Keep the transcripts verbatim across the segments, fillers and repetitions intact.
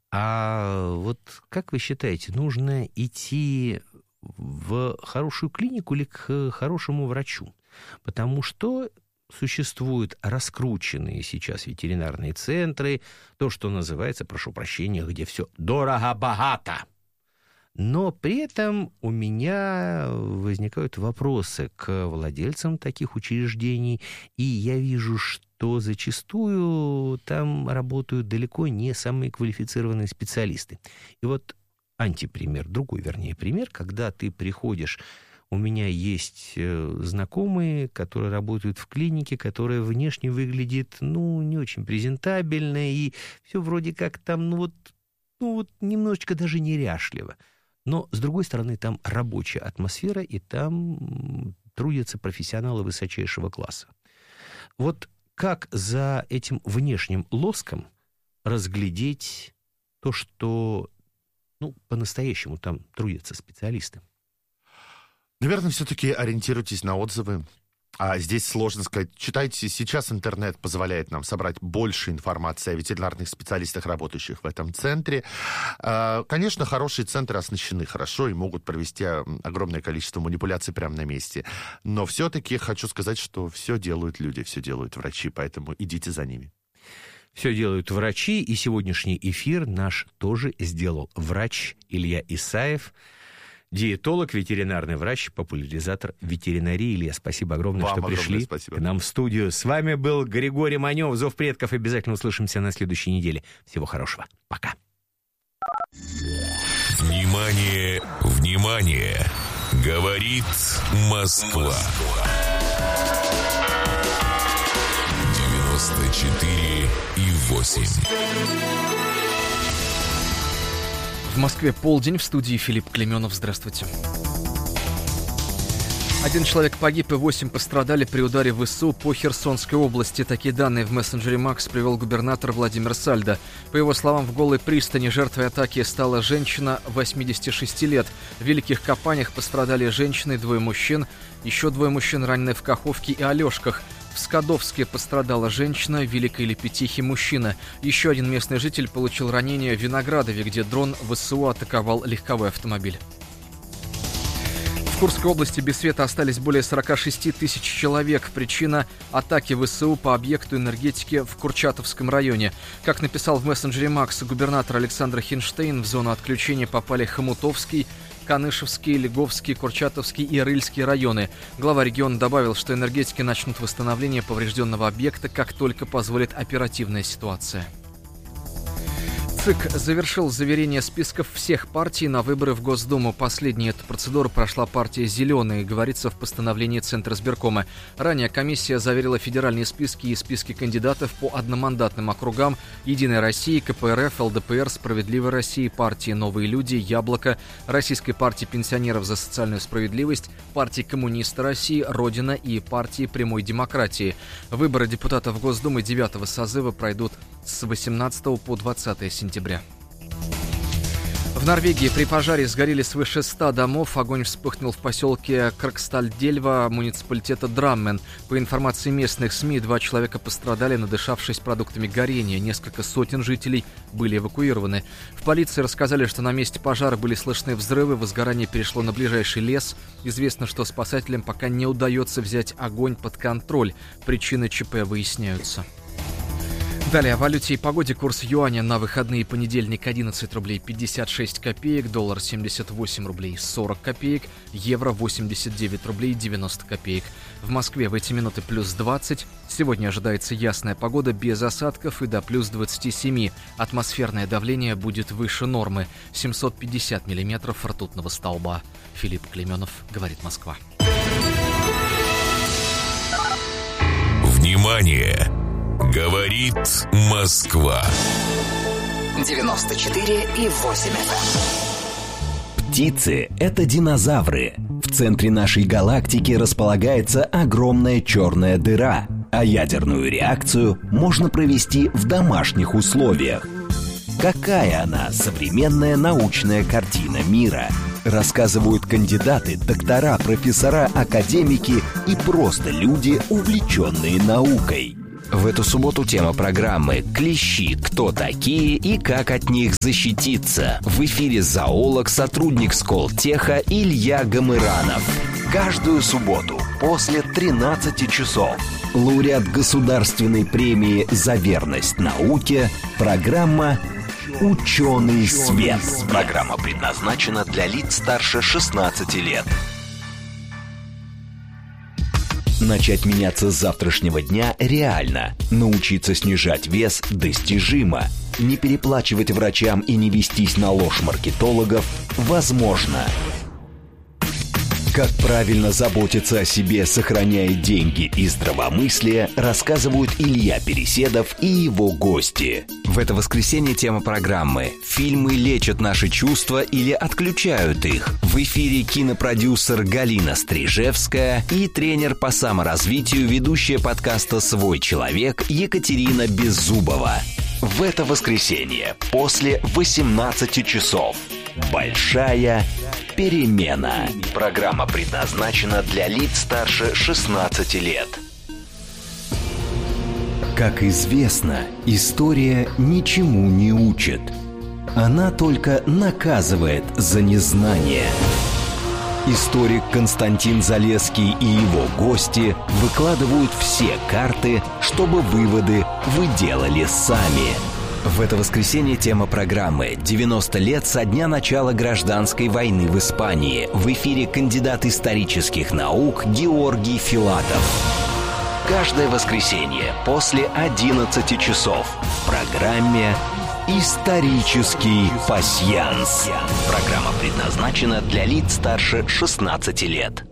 А вот как вы считаете, нужно идти в хорошую клинику или к хорошему врачу? Потому что существуют раскрученные сейчас ветеринарные центры, то, что называется, прошу прощения, где все дорого-богато. Но при этом у меня возникают вопросы к владельцам таких учреждений, и я вижу, что зачастую там работают далеко не самые квалифицированные специалисты. И вот антипример, другой, вернее, пример, когда ты приходишь. У меня есть знакомые, которые работают в клинике, которая внешне выглядит, ну, не очень презентабельно, и все вроде как там, ну вот, ну вот немножечко даже неряшливо. Но, с другой стороны, там рабочая атмосфера, и там трудятся профессионалы высочайшего класса. Вот как за этим внешним лоском разглядеть то, что, ну, по-настоящему там трудятся специалисты? Наверное, все-таки ориентируйтесь на отзывы. А здесь сложно сказать. Читайте, сейчас интернет позволяет нам собрать больше информации о ветеринарных специалистах, работающих в этом центре. Конечно, хорошие центры оснащены хорошо и могут провести огромное количество манипуляций прямо на месте. Но все-таки хочу сказать, что все делают люди, все делают врачи, поэтому идите за ними. Все делают врачи, и сегодняшний эфир наш тоже сделал врач Илья Исаев, диетолог, ветеринарный врач, популяризатор ветеринарии. Илья, спасибо огромное, Вам что огромное пришли спасибо. к нам в студию. С вами был Григорий Манев, Зов предков. Обязательно услышимся на следующей неделе. Всего хорошего. Пока. Внимание, внимание! Говорит Москва. девяносто четыре и восемь. В Москве полдень, в студии Филипп Клеменов. Здравствуйте. Один человек погиб и восемь пострадали при ударе ВСУ по Херсонской области. Такие данные в мессенджере Макс привел губернатор Владимир Сальдо. По его словам, в Голой пристани жертвой атаки стала женщина восьмидесяти шести лет. В Великих Копанях пострадали женщины и двое мужчин. Еще двое мужчин ранены в Каховке и Алешках. В Скадовске пострадала женщина, в Великой Лепетихе мужчина. Еще один местный житель получил ранение в Виноградове, где дрон ВСУ атаковал легковой автомобиль. В Курской области без света остались более сорок шесть тысяч человек. Причина – атаки ВСУ по объекту энергетики в Курчатовском районе. Как написал в мессенджере Макс губернатор Александр Хинштейн, в зону отключения попали Хомутовский, Канышевский, Леговский, Курчатовский и Рыльский районы. Глава региона добавил, что энергетики начнут восстановление поврежденного объекта, как только позволит оперативная ситуация. ЦИК завершил заверение списков всех партий на выборы в Госдуму. Последней эту процедуру прошла партия «Зеленые», говорится в постановлении Центризбиркома. Ранее комиссия заверила федеральные списки и списки кандидатов по одномандатным округам «Единой России», ка пэ эр эф, эл дэ пэ эр, «Справедливой России», партии «Новые люди», «Яблоко», Российской партии пенсионеров за социальную справедливость, партии «Коммунисты России», «Родина» и партии «Прямой демократии». Выборы депутатов Госдумы девятого созыва пройдут с восемнадцатого по двадцатое сентября. В Норвегии при пожаре сгорели свыше ста домов. Огонь вспыхнул в поселке Крокстальдельва муниципалитета Драммен. По информации местных СМИ, два человека пострадали, надышавшись продуктами горения. Несколько сотен жителей были эвакуированы. В полиции рассказали, что на месте пожара были слышны взрывы, возгорание перешло на ближайший лес. Известно, что спасателям пока не удается взять огонь под контроль. Причины ЧП выясняются. Далее о валюте и погоде. Курс юаня на выходные: понедельник одиннадцать рублей пятьдесят шесть копеек, доллар семьдесят восемь рублей сорок копеек, евро восемьдесят девять рублей девяносто копеек. В Москве в эти минуты плюс двадцать. Сегодня ожидается ясная погода без осадков и до плюс двадцати семи. Атмосферное давление будет выше нормы — семьсот пятьдесят миллиметров ртутного столба. Филипп Клеменов, говорит Москва. Внимание! Говорит Москва. девяносто четыре и восемь эф эм. Птицы – это динозавры. В центре нашей галактики располагается огромная черная дыра, а ядерную реакцию можно провести в домашних условиях. Какая она, современная научная картина мира? Рассказывают кандидаты, доктора, профессора, академики и просто люди, увлеченные наукой. В эту субботу тема программы «Клещи. Кто такие и как от них защититься?» В эфире зоолог, сотрудник Сколтеха Илья Гамыранов. Каждую субботу после тринадцати часов. Лауреат государственной премии «За верность науке» программа «Ученый свет». Программа предназначена для лиц старше шестнадцати лет. Начать меняться с завтрашнего дня реально. Научиться снижать вес достижимо. Не переплачивать врачам и не вестись на ложь маркетологов возможно. Как правильно заботиться о себе, сохраняя деньги и здравомыслие, рассказывают Илья Переседов и его гости. В это воскресенье тема программы «Фильмы лечат наши чувства или отключают их». В эфире кинопродюсер Галина Стрижевская и тренер по саморазвитию, ведущая подкаста «Свой человек» Екатерина Беззубова. В это воскресенье после восемнадцати часов. Большая перемена. Программа предназначена для лиц старше шестнадцати лет. Как известно, история ничему не учит. Она только наказывает за незнание. Историк Константин Залесский и его гости выкладывают все карты, чтобы выводы вы делали сами. В это воскресенье тема программы «девяносто лет со дня начала гражданской войны в Испании». В эфире кандидат исторических наук Георгий Филатов. Каждое воскресенье после одиннадцати часов в программе «Исторический пасьянс». Программа предназначена для лиц старше шестнадцати лет.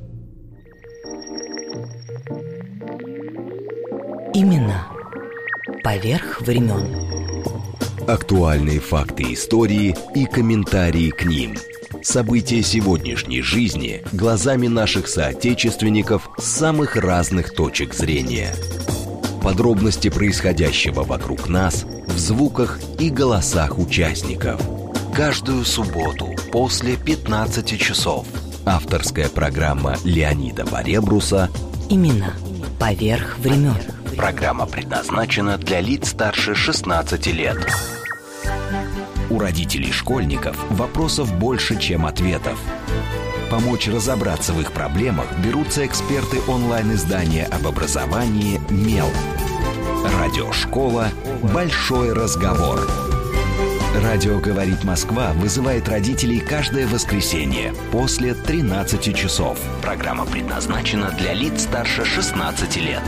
Именно поверх времен. Актуальные факты истории и комментарии к ним. События сегодняшней жизни глазами наших соотечественников с самых разных точек зрения. Подробности происходящего вокруг нас в звуках и голосах участников. Каждую субботу после пятнадцати часов. Авторская программа Леонида Баребруса Именно поверх времен. Программа предназначена для лиц старше шестнадцати лет. У родителей школьников вопросов больше, чем ответов. Помочь разобраться в их проблемах берутся эксперты онлайн-издания об образовании «Мел». Радиошкола «Большой разговор». Радио «Говорит Москва» вызывает родителей каждое воскресенье после тринадцати часов. Программа предназначена для лиц старше шестнадцати лет.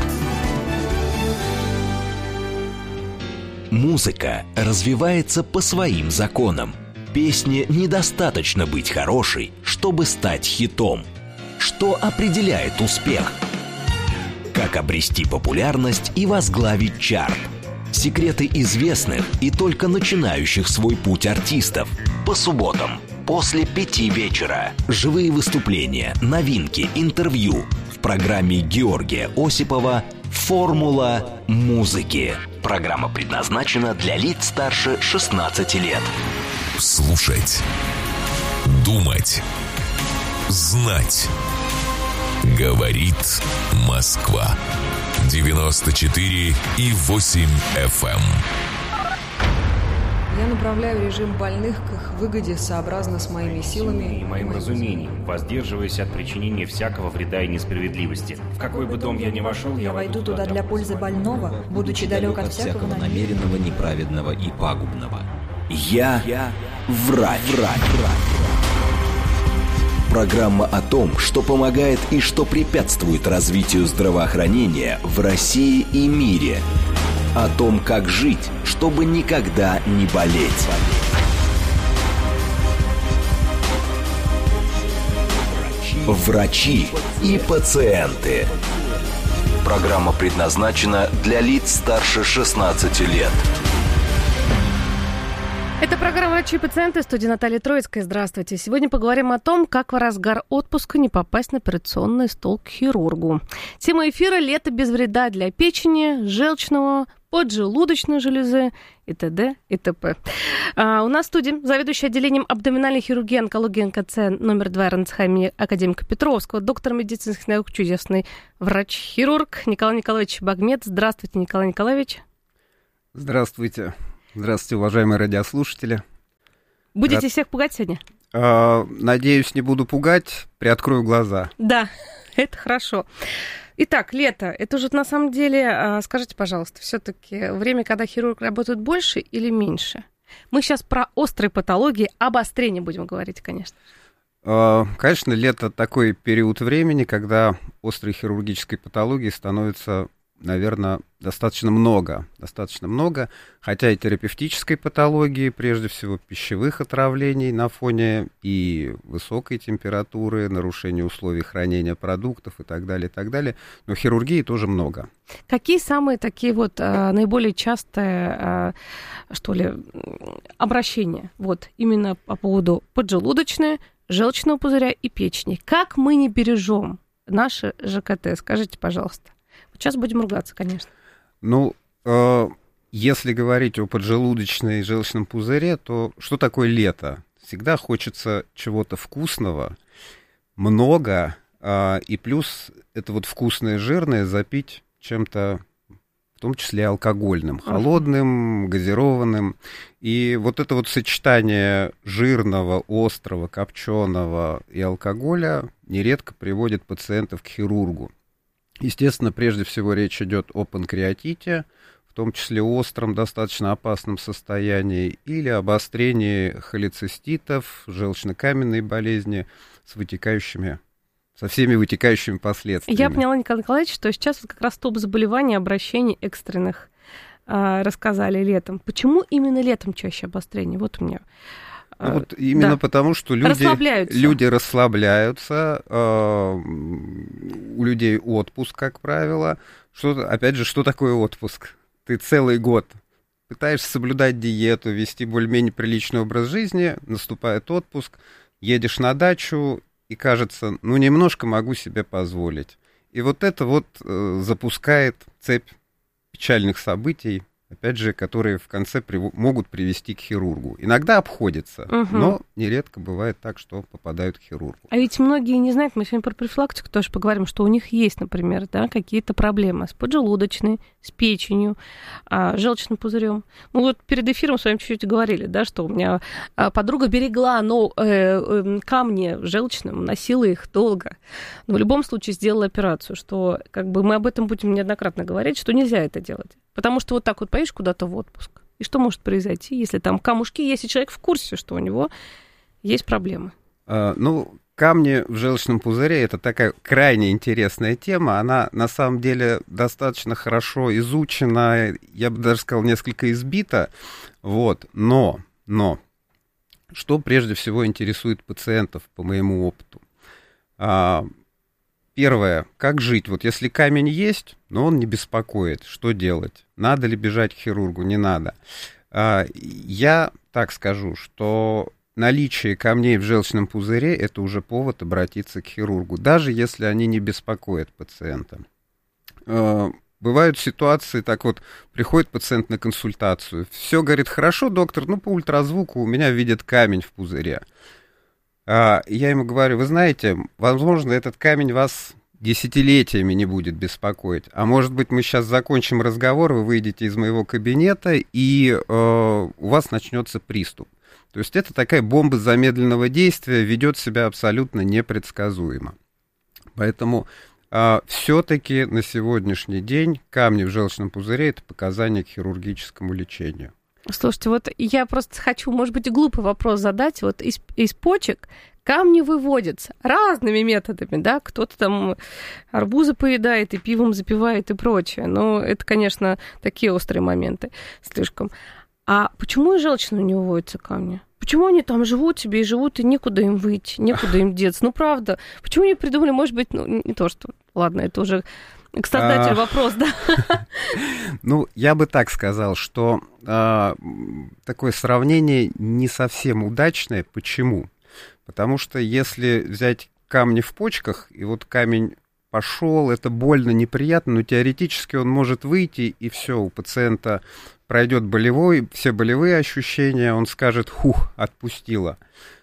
Музыка развивается по своим законам. Песне недостаточно быть хорошей, чтобы стать хитом. Что определяет успех? Как обрести популярность и возглавить чарт? Секреты известных и только начинающих свой путь артистов. По субботам после пяти вечера. Живые выступления, новинки, интервью. В программе Георгия Осипова «Формула музыки». Программа предназначена для лиц старше шестнадцати лет. Слушать, думать, знать. Говорит Москва. девяносто четыре и восемь эф эм. Я направляю режим больных к их выгоде сообразно с моими силами и моим разумением, воздерживаясь от причинения всякого вреда и несправедливости. В какой бы дом я ни вошел, я войду туда для пользы больного, будучи далек от всякого намеренного, неправедного и пагубного. Я, я врач. врач. Программа о том, что помогает и что препятствует развитию здравоохранения в России и мире. О том, как жить, чтобы никогда не болеть. Врачи и пациенты. Программа предназначена для лиц старше шестнадцати лет. Это программа «Врачи и пациенты», студия Наталья Троицкая. Здравствуйте. Сегодня поговорим о том, как в разгар отпуска не попасть на операционный стол к хирургу. Тема эфира «Лето без вреда для печени, желчного поджелудочной железы и т.д. и т.п. А, у нас в студии заведующий отделением абдоминальной хирургии и онкологии эн ка цэ номер два РНЦХ имени академика Петровского, доктор медицинских наук, чудесный врач-хирург Николай Николаевич Багмет. Здравствуйте, Николай Николаевич. Здравствуйте. Здравствуйте, уважаемые радиослушатели. Будете Рад... всех пугать сегодня? А, надеюсь, не буду пугать, приоткрою глаза. Да, это хорошо. Итак, лето. Это уже на самом деле, скажите, пожалуйста, все-таки время, когда хирург работает больше или меньше? Мы сейчас про острые патологии, обострение будем говорить, конечно. Конечно, лето такой период времени, когда острой хирургической патологии становится, наверное, достаточно много. Достаточно много, хотя и терапевтической патологии, прежде всего пищевых отравлений на фоне и высокой температуры, нарушения условий хранения продуктов и так далее, и так далее. Но хирургии тоже много. Какие самые такие вот а, наиболее частые, а, что ли, обращения? Вот именно по поводу поджелудочной, желчного пузыря и печени. Как мы не бережем наши ЖКТ? Скажите, пожалуйста. Сейчас будем ругаться, конечно. Ну, э, если говорить о поджелудочной и желчном пузыре, то что такое лето? Всегда хочется чего-то вкусного, много, э, и плюс это вот вкусное, жирное запить чем-то, в том числе алкогольным, холодным, газированным. И вот это вот сочетание жирного, острого, копченого и алкоголя нередко приводит пациентов к хирургу. Естественно, прежде всего речь идет о панкреатите, в том числе остром, достаточно опасном состоянии, или обострении холециститов, желчно-каменной болезни с вытекающими, со всеми вытекающими последствиями. Я поняла, Николай Николаевич, что сейчас вот как раз топ заболеваний, обращений экстренных а, рассказали летом. Почему именно летом чаще обострение? Вот у меня... Ну, вот именно да. потому, что люди расслабляются, люди расслабляются э, у людей отпуск, как правило. Что, опять же, что такое отпуск? Ты целый год пытаешься соблюдать диету, вести более-менее приличный образ жизни, наступает отпуск, едешь на дачу, и кажется, ну, немножко могу себе позволить. И вот это вот э, запускает цепь печальных событий, опять же, которые в конце прив... могут привести к хирургу. Иногда обходится, угу. но нередко бывает так, что попадают к хирургу. А ведь многие не знают, мы сегодня про профилактику тоже поговорим, что у них есть, например, да, какие-то проблемы с поджелудочной, с печенью, а, желчным пузырем. Мы вот перед эфиром с вами чуть-чуть говорили, да, что у меня подруга берегла но, э, э, камни желчным, носила их долго. Но в любом случае сделала операцию, что как бы мы об этом будем неоднократно говорить, что нельзя это делать. Потому что вот так вот поедешь куда-то в отпуск, и что может произойти, если там камушки есть, и человек в курсе, что у него есть проблемы? А, ну, камни в желчном пузыре — это такая крайне интересная тема. Она, на самом деле, достаточно хорошо изучена, я бы даже сказал, несколько избита. Вот. Но, но, что прежде всего интересует пациентов, по моему опыту? А, Первое, как жить? Вот если камень есть, но он не беспокоит, что делать? Надо ли бежать к хирургу? Не надо. Я так скажу, что наличие камней в желчном пузыре — это уже повод обратиться к хирургу, даже если они не беспокоят пациента. Бывают ситуации, так вот, приходит пациент на консультацию, все, говорит, хорошо, доктор, ну по ультразвуку у меня видят камень в пузыре. Я ему говорю, вы знаете, возможно, этот камень вас десятилетиями не будет беспокоить. А может быть, мы сейчас закончим разговор, вы выйдете из моего кабинета, и э, у вас начнется приступ. То есть это такая бомба замедленного действия, ведет себя абсолютно непредсказуемо. Поэтому э, все-таки на сегодняшний день камни в желчном пузыре — это показания к хирургическому лечению. Слушайте, вот я просто хочу, может быть, глупый вопрос задать. Вот из, из почек камни выводятся разными методами, да, кто-то там арбузы поедает и пивом запивает и прочее. Но это, конечно, такие острые моменты слишком. А почему и желчные не выводятся камни? Почему они там живут себе и живут, и некуда им выйти, некуда им деться? Ну, правда. Почему не придумали, может быть, ну, не то, что... Ладно, это уже к создателю вопрос, да? Ну, я бы так сказал, что а, такое сравнение не совсем удачное. Почему? Потому что если взять камни в почках, и вот камень пошел, это больно, неприятно, но теоретически он может выйти, и все, у пациента пройдет болевой, все болевые ощущения, он скажет, хух, отпустило,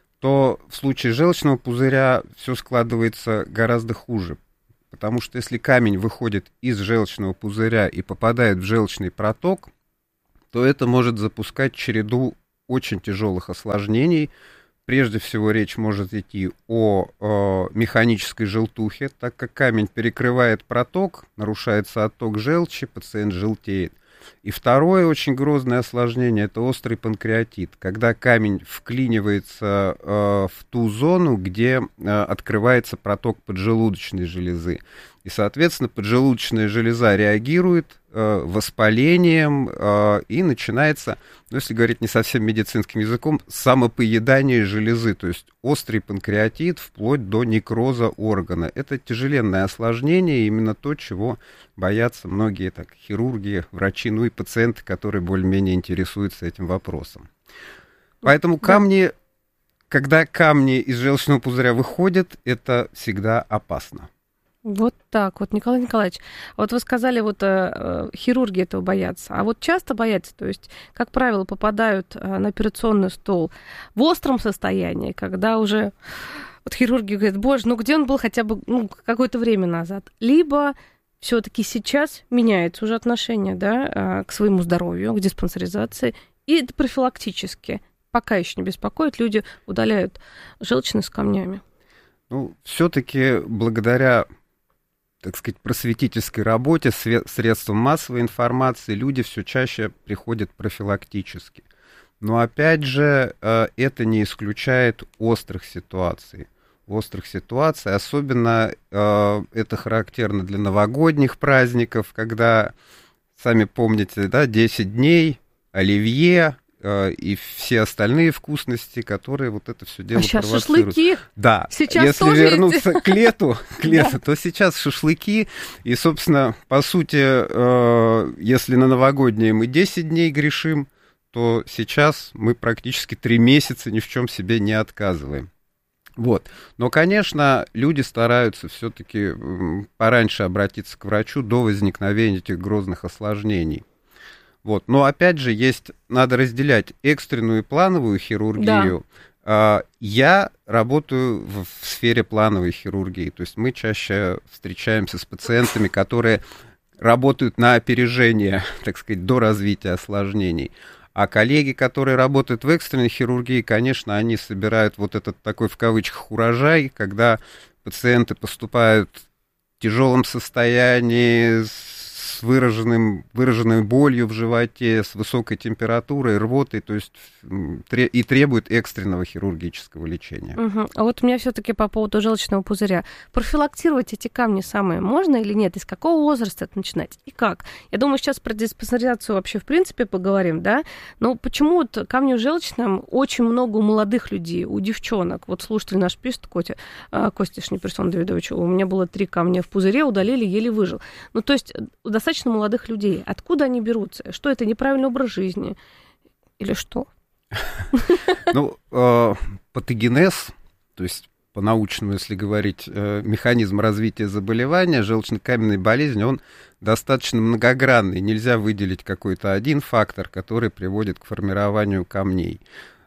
то в случае желчного пузыря все складывается гораздо хуже. Потому что если камень выходит из желчного пузыря и попадает в желчный проток, то это может запускать череду очень тяжелых осложнений. Прежде всего речь может идти о, о механической желтухе, так как камень перекрывает проток, нарушается отток желчи, пациент желтеет. И второе очень грозное осложнение – это острый панкреатит, когда камень вклинивается э, в ту зону, где э, открывается проток поджелудочной железы. И, соответственно, поджелудочная железа реагирует э, воспалением, э, и начинается, ну, если говорить не совсем медицинским языком, самопоедание железы, то есть острый панкреатит вплоть до некроза органа. Это тяжеленное осложнение, именно то, чего боятся многие так, хирурги, врачи, ну и пациенты, которые более-менее интересуются этим вопросом. Поэтому камни, когда камни из желчного пузыря выходят, это всегда опасно. Вот так вот, Николай Николаевич. Вот вы сказали, вот э, хирурги этого боятся, а вот часто боятся, то есть, как правило, попадают э, на операционный стол в остром состоянии, когда уже вот хирурги говорят, боже, ну где он был хотя бы ну, какое-то время назад, либо все-таки сейчас меняется уже отношение, да, э, к своему здоровью, к диспансеризации, и это профилактически, пока еще не беспокоит, люди удаляют желчный с камнями. Ну, все-таки благодаря, так сказать, просветительской работе, средствам массовой информации, люди все чаще приходят профилактически. Но опять же, это не исключает острых ситуаций. Острых ситуаций, особенно это характерно для новогодних праздников, когда, сами помните, да, десять дней, оливье и все остальные вкусности, которые вот это все дело а сейчас провоцируют. Шашлыки. Да, сейчас если тоже вернуться есть. к лету, к лету, то сейчас шашлыки. И, собственно, по сути, если на новогодние мы десять дней грешим, то сейчас мы практически три месяца ни в чем себе не отказываем. Вот. Но, конечно, люди стараются все-таки пораньше обратиться к врачу до возникновения этих грозных осложнений. Вот. Но, опять же, есть, надо разделять экстренную и плановую хирургию. Да. Я работаю в, в сфере плановой хирургии, то есть мы чаще встречаемся с пациентами, которые работают на опережение, так сказать, до развития осложнений. А коллеги, которые работают в экстренной хирургии, конечно, они собирают вот этот такой, в кавычках, урожай, когда пациенты поступают в тяжелом состоянии, с выраженным, выраженной болью в животе, с высокой температурой, рвотой, то есть и требует экстренного хирургического лечения. Угу. А вот у меня все-таки по поводу желчного пузыря. Профилактировать эти камни самые можно или нет? Из какого возраста это начинать? И как? Я думаю, сейчас про диспансеризацию вообще в принципе поговорим, да? Но почему вот камню желчным очень много у молодых людей, у девчонок? Вот слушатель наш пишет, Котя, Костя Шниперсон Давидович, у меня было три камня в пузыре, удалили, еле выжил. Ну, то есть достаточно молодых людей. Откуда они берутся? Что это, неправильный образ жизни? Или что? Ну, патогенез, то есть по-научному, если говорить, механизм развития заболевания, желчно-каменной болезни, он достаточно многогранный. Нельзя выделить какой-то один фактор, который приводит к формированию камней.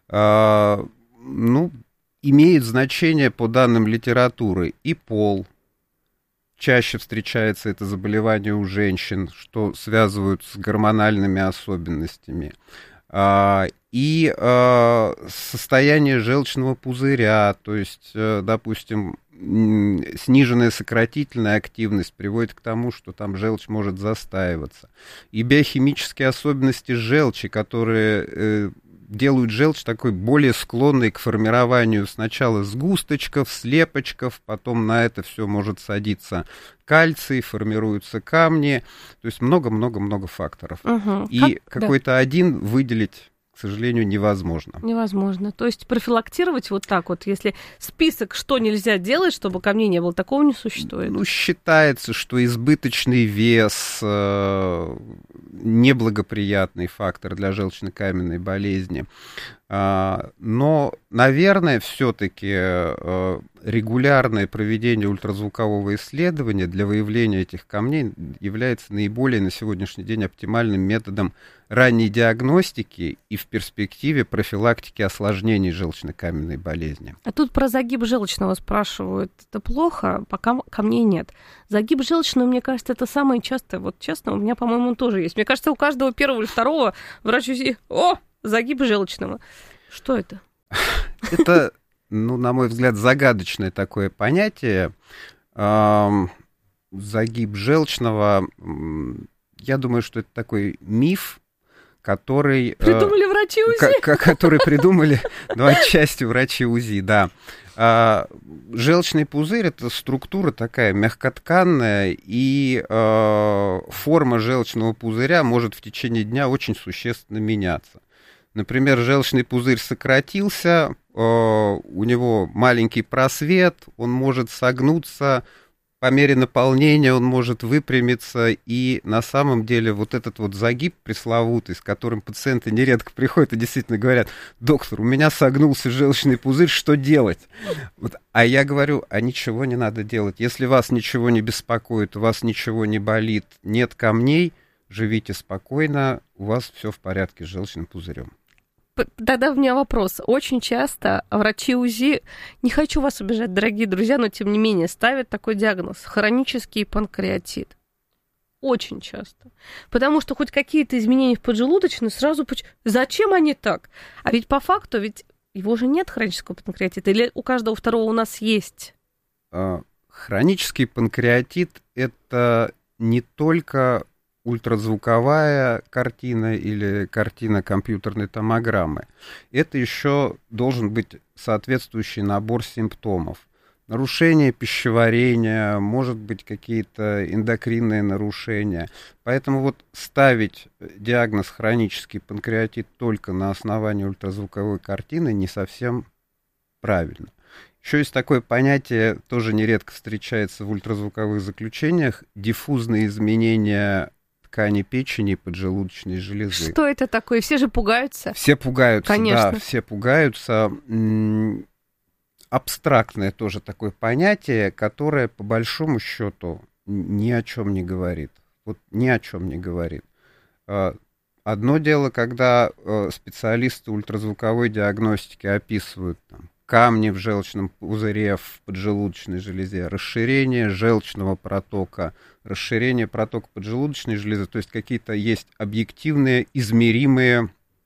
Ну, имеет значение по данным литературы и пол. Чаще встречается это заболевание у женщин, что связывают с гормональными особенностями. И состояние желчного пузыря, то есть, допустим, сниженная сократительная активность приводит к тому, что там желчь может застаиваться. И биохимические особенности желчи, которые делают желчь такой более склонной к формированию сначала сгусточков, слепочков, потом на это все может садиться кальций, формируются камни, то есть много-много-много факторов. Угу. И как? какой-то да. один выделить, к сожалению, невозможно. Невозможно. То есть профилактировать вот так вот, если список, что нельзя делать, чтобы камней не было, такого не существует. Ну, считается, что избыточный вес э, неблагоприятный фактор для желчно-каменной болезни. Но, наверное, все-таки регулярное проведение ультразвукового исследования для выявления этих камней является наиболее на сегодняшний день оптимальным методом ранней диагностики и в перспективе профилактики осложнений желчно-каменной болезни. А тут про загиб желчного спрашивают. Это плохо, пока камней нет. Загиб желчного, мне кажется, это самое частое. Вот честно, у меня, по-моему, он тоже есть. Мне кажется, у каждого первого или второго врач УЗИ... О! Загиб желчного. Что это? Это, ну, на мой взгляд, загадочное такое понятие. Загиб желчного, я думаю, что это такой миф, который... Придумали врачи УЗИ? К- который придумали, ну, отчасти врачи УЗИ, да. А, желчный пузырь — это структура такая мягкотканная, и а, форма желчного пузыря может в течение дня очень существенно меняться. Например, желчный пузырь сократился, а, у него маленький просвет, он может согнуться, по мере наполнения он может выпрямиться, и на самом деле вот этот вот загиб пресловутый, с которым пациенты нередко приходят и действительно говорят: доктор, у меня согнулся желчный пузырь, что делать? Вот. А я говорю: а ничего не надо делать. Если вас ничего не беспокоит, у вас ничего не болит, нет камней, живите спокойно, у вас все в порядке с желчным пузырем. Тогда у меня вопрос. Очень часто врачи УЗИ, не хочу вас обижать, дорогие друзья, но тем не менее ставят такой диагноз — хронический панкреатит. Очень часто. Потому что хоть какие-то изменения в поджелудочной, сразу... Зачем они так? А ведь по факту, ведь его же нет, хронического панкреатита, или у каждого второго у нас есть? Хронический панкреатит — это не только ультразвуковая картина или картина компьютерной томограммы. Это еще должен быть соответствующий набор симптомов. Нарушение пищеварения, может быть, какие-то эндокринные нарушения. Поэтому вот ставить диагноз хронический панкреатит только на основании ультразвуковой картины не совсем правильно. Еще есть такое понятие, тоже нередко встречается в ультразвуковых заключениях: диффузные изменения ткани печени и поджелудочной железы. Что это такое? Все же пугаются. Все пугаются, конечно. Да, все пугаются. М-м, абстрактное тоже такое понятие, которое, по большому счету, ни о чем не говорит. Вот ни о чем не говорит. Одно дело, когда специалисты ультразвуковой диагностики описывают там камни в желчном пузыре, в поджелудочной железе, расширение желчного протока, расширение протока поджелудочной железы, то есть какие-то есть объективные, измеримые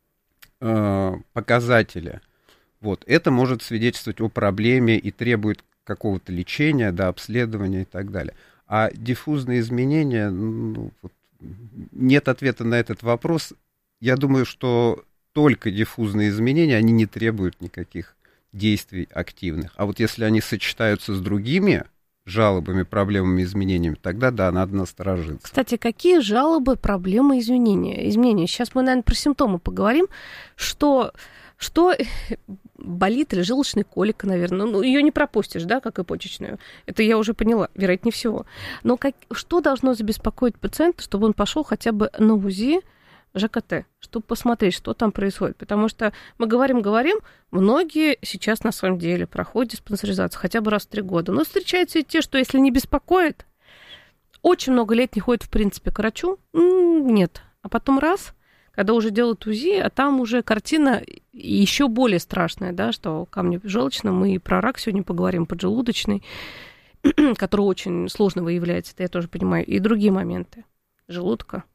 э, показатели. Вот. Это может свидетельствовать о проблеме и требует какого-то лечения, да, обследования и так далее. А диффузные изменения, ну, вот, нет ответа на этот вопрос. Я думаю, что только диффузные изменения, они не требуют никаких действий активных. А вот если они сочетаются с другими жалобами, проблемами, изменениями, тогда, да, надо насторожиться. Кстати, какие жалобы, проблемы, изменения? изменения? Сейчас мы, наверное, про симптомы поговорим. Что, что болит, или желчная колика, наверное. Ну, ее не пропустишь, да, как и почечную. Это я уже поняла, вероятнее всего. Но как, что должно забеспокоить пациента, чтобы он пошел хотя бы на УЗИ ЖКТ, чтобы посмотреть, что там происходит. Потому что мы говорим-говорим, многие сейчас на самом деле проходят диспансеризацию хотя бы раз в три года. Но встречаются и те, что если не беспокоит, очень много лет не ходят, в принципе, к врачу, нет. А потом раз, когда уже делают УЗИ, а там уже картина еще более страшная, да, что камни в желчном, мы и про рак сегодня поговорим, поджелудочный, который очень сложно выявляется, это я тоже понимаю, и другие моменты желудка.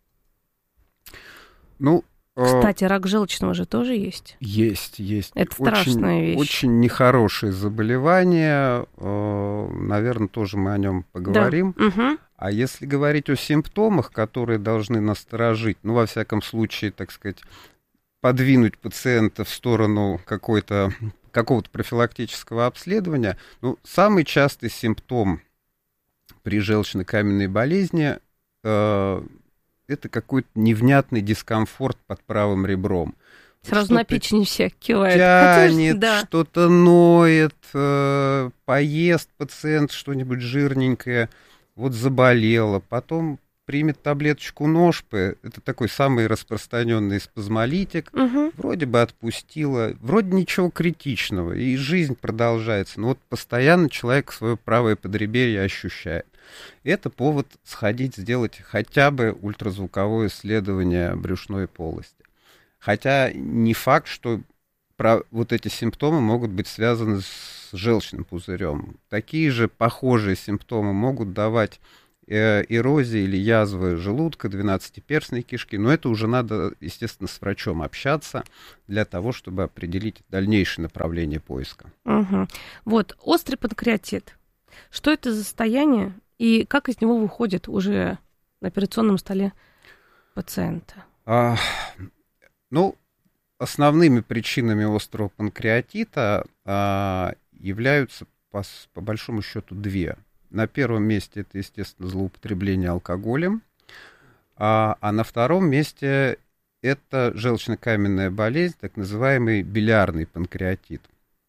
Ну, кстати, рак желчного же тоже есть. Есть, есть. Это страшная очень, вещь. Очень нехорошее заболевание. Наверное, тоже мы о нем поговорим. Да. Угу. А если говорить о симптомах, которые должны насторожить, ну, во всяком случае, так сказать, подвинуть пациента в сторону какой-то, какого-то профилактического обследования, ну, самый частый симптом при желчно-каменной болезни э, это какой-то невнятный дискомфорт под правым ребром. Сразу что-то на печени все кивают. Тянет, Хотя, да. что-то ноет, э, поест пациент что-нибудь жирненькое, вот заболело, потом примет таблеточку ножпы, это такой самый распространенный спазмолитик, угу. вроде бы отпустила, вроде ничего критичного, и жизнь продолжается, но вот постоянно человек свое правое подреберье ощущает. Это повод сходить, сделать хотя бы ультразвуковое исследование брюшной полости. Хотя не факт, что про вот эти симптомы могут быть связаны с желчным пузырем. Такие же похожие симптомы могут давать э, эрозия или язвы желудка, двенадцатиперстной кишки, но это уже надо, естественно, с врачом общаться для того, чтобы определить дальнейшее направление поиска. Угу. Вот, острый панкреатит. Что это за состояние и как из него выходит уже на операционном столе пациента? А, ну, основными причинами острого панкреатита а, являются, по, по большому счету, две. На первом месте это, естественно, злоупотребление алкоголем, а, а на втором месте это желчно-каменная болезнь, так называемый билиарный панкреатит.